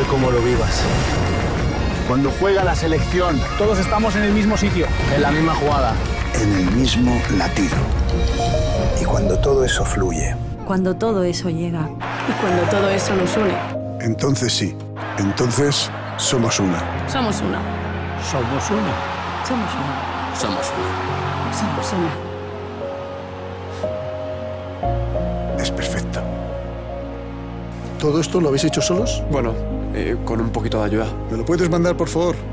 igual como lo vivas. Cuando juega la selección, todos estamos en el mismo sitio, en la misma jugada, en el mismo latido. Y cuando todo eso fluye, cuando todo eso llega y cuando todo eso nos une, entonces sí, entonces somos una. Somos una. somos uno. somos uno. Somos una. Somos una. Es perfecta. ¿Todo esto lo habéis hecho solos? Bueno, con un poquito de ayuda. ¿Me lo puedes mandar, por favor?